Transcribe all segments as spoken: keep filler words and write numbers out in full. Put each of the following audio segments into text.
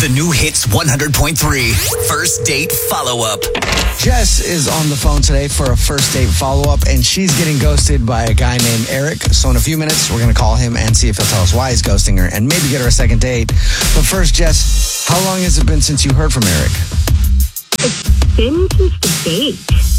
The new Hits one hundred point three First Date Follow-Up. Jess is on the phone today for a first date follow-up, and she's getting ghosted by a guy named Eric. So in a few minutes, we're going to call him and see if he'll tell us why he's ghosting her and maybe get her a second date. But first, Jess, how long has it been since you heard from Eric? It's been since the date.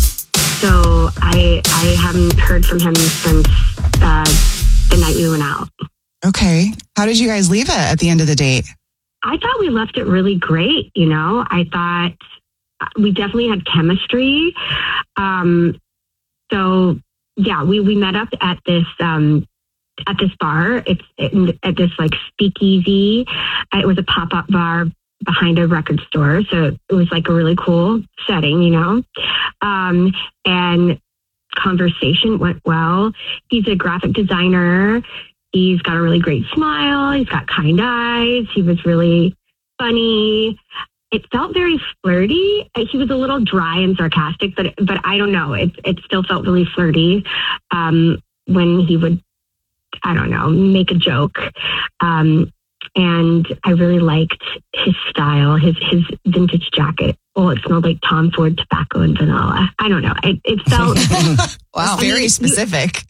So I I haven't heard from him since uh, the night we went out. Okay. How did you guys leave it at the end of the date? I thought we left it really great, you know. I thought we definitely had chemistry. Um, so, yeah, we, we met up at this um, at this bar. It's in, at this, like, speakeasy. It was a pop-up bar behind a record store. So it was, like, a really cool setting, you know. Um, and conversation went well. He's a graphic designer. He's got a really great smile. He's got kind eyes. He was really funny. It felt very flirty. He was a little dry and sarcastic, but but I don't know. It it still felt really flirty um, when he would, I don't know, make a joke. Um, and I really liked his style, his his vintage jacket. Oh, it smelled like Tom Ford tobacco and vanilla. I don't know. It, it felt wow, very specific.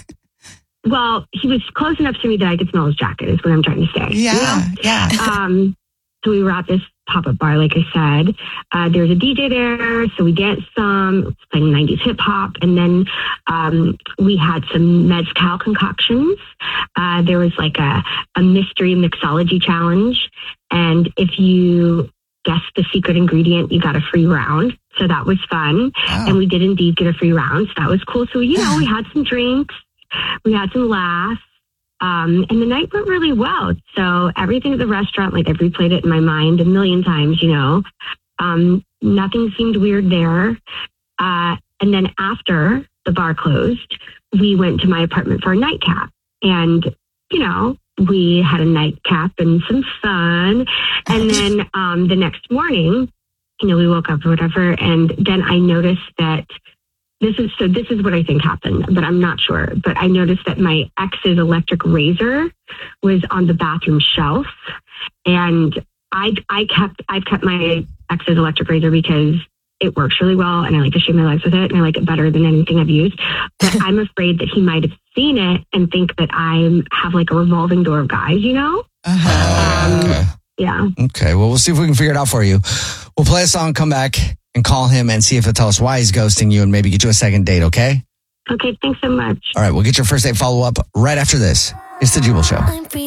Well, he was close enough to me that I could smell his jacket, is what I'm trying to say. Yeah, you know? yeah. Um, so we were at this pop-up bar, like I said. Uh, there was a D J there, so we danced some, playing nineties hip-hop, and then um, we had some mezcal concoctions. Uh, there was like a, a mystery mixology challenge, and if you guessed the secret ingredient, you got a free round. So that was fun, wow. And we did indeed get a free round, so that was cool. So, you know, we had some drinks. We had some laughs, um, and the night went really well. So everything at the restaurant, like I've replayed it in my mind a million times, you know. Um, nothing seemed weird there. Uh, and then after the bar closed, we went to my apartment for a nightcap. And, you know, we had a nightcap and some fun. And then um, the next morning, you know, we woke up or whatever, and then I noticed that This is so. This is what I think happened, but I'm not sure. But I noticed that my ex's electric razor was on the bathroom shelf, and I I kept I kept my ex's electric razor because it works really well, and I like to shave my legs with it, and I like it better than anything I've used. But I'm afraid that he might have seen it and think that I have like a revolving door of guys, you know? Uh-huh. Um, okay. Yeah. Okay. Well, we'll see if we can figure it out for you. We'll play a song, come back, and call him and see if he'll tell us why he's ghosting you and maybe get you a second date, okay? Okay, thanks so much. All right, we'll get your first date follow-up right after this. It's The Jubal Show.